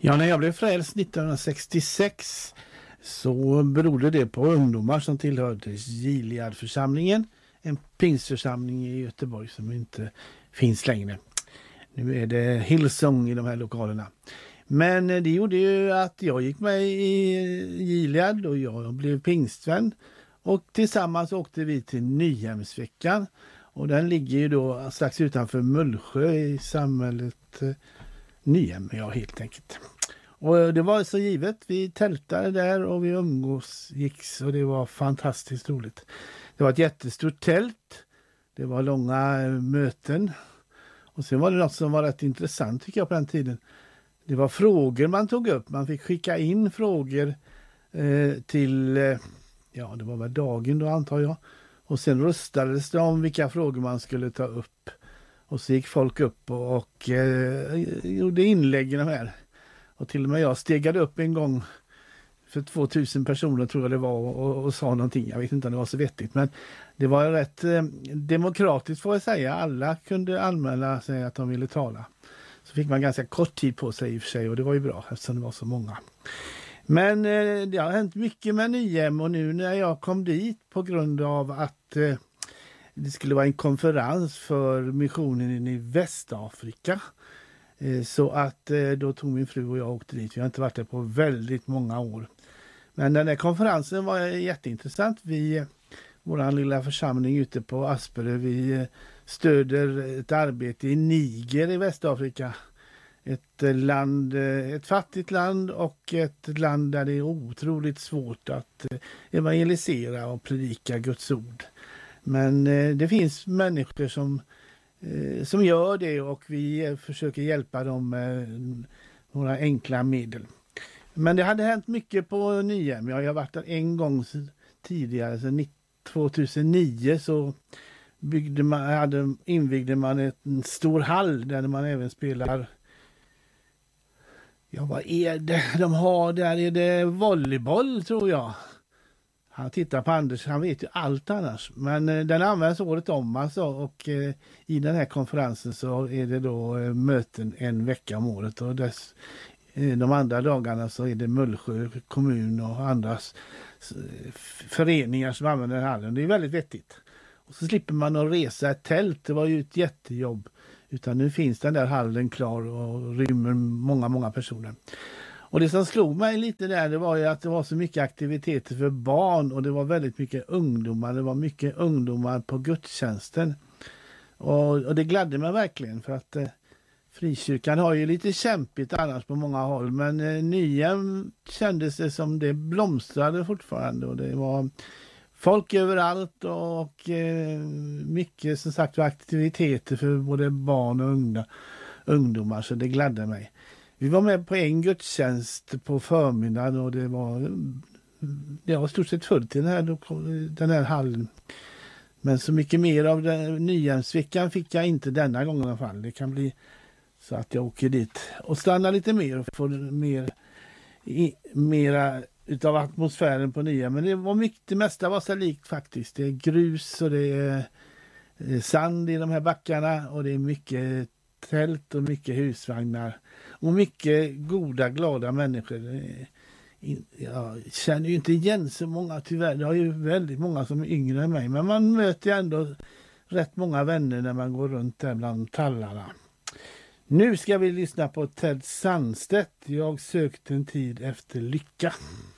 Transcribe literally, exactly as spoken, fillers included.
Ja, när jag blev frälst nittonhundrasextiosex så berodde det på ungdomar som tillhörde Gileadförsamlingen, en pingstförsamling i Göteborg som inte finns längre. Nu är det Hillsong i de här lokalerna. Men det gjorde ju att jag gick med i Gilead och jag blev pingstvän. Och tillsammans åkte vi till Nyhemsveckan. Och den ligger ju då strax utanför Mullsjö i samhället Nyhem, ja helt enkelt. Och det var så givet, vi tältade där och vi umgås gicks och det var fantastiskt roligt. Det var ett jättestort tält, det var långa möten och sen var det något som var rätt intressant tycker jag på den tiden. Det var frågor man tog upp, man fick skicka in frågor eh, till, eh, ja det var väl dagen då antar jag. Och sen röstades det om vilka frågor man skulle ta upp. Och så gick folk upp och, och eh, gjorde inlägg i de här. Och till och med jag stegade upp en gång för tvåtusen personer tror jag det var och, och sa någonting. Jag vet inte om det var så vettigt men det var rätt eh, demokratiskt får jag säga. Alla kunde anmäla sig att de ville tala. Så fick man ganska kort tid på sig i och för sig och det var ju bra eftersom det var så många. Men eh, det har hänt mycket med Nyhem och nu när jag kom dit på grund av att eh, det skulle vara en konferens för missionen i Västafrika. Eh, så att eh, då tog min fru och jag åkte dit. Vi har inte varit där på väldigt många år. Men den här konferensen var jätteintressant. Vi, eh, våran lilla församling ute på Asperö, vi eh, stöder ett arbete i Niger i Västafrika. Ett land, ett fattigt land och ett land där det är otroligt svårt att evangelisera och predika Guds ord. Men det finns människor som, som gör det och vi försöker hjälpa dem med några enkla medel. Men det hade hänt mycket på Nyhem. Jag har varit där en gång tidigare, så tvåtusenio så byggde man, hade, invigde man en stor hall där man även spelar. Ja, vad är det de har där? Är det volleyboll tror jag? Han tittar på Anders, han vet ju allt annars. Men eh, den används året om alltså och eh, i den här konferensen så är det då eh, möten en vecka om året och dess, eh, de andra dagarna så är det Mullsjö kommun och andra eh, föreningar som använder den hallen. Det är väldigt vettigt. Och så slipper man att resa ett tält, det var ju ett jättejobb. Utan nu finns den där hallen klar och rymmer många, många personer. Och det som slog mig lite där det var ju att det var så mycket aktiviteter för barn och det var väldigt mycket ungdomar. Det var mycket ungdomar på gudstjänsten. Och, och det gladde mig verkligen för att eh, frikyrkan har ju lite kämpigt annars på många håll. Men eh, Nyhem kändes det som det blomstrade fortfarande och det var folk överallt och eh, mycket som sagt aktiviteter för både barn och unga, ungdomar så det gladde mig. Vi var med på en gudstjänst på förmiddagen och det var, det var stort sett fullt i den här, den här hallen. Men så mycket mer av den Nyhemsveckan fick jag inte denna gången i alla fall. Det kan bli så att jag åker dit och stannar lite mer och får mer i, mera utav atmosfären på Nyhem. Men det var mycket, det mesta var så likt faktiskt. Det är grus och det är sand i de här backarna och det är mycket tält och mycket husvagnar och mycket goda, glada människor. Jag känner ju inte igen så många tyvärr. Det är ju väldigt många som är yngre än mig. Men man möter ju ändå rätt många vänner när man går runt där bland tallarna. Nu ska vi lyssna på Ted Sandstedt. Jag sökte en tid efter lycka.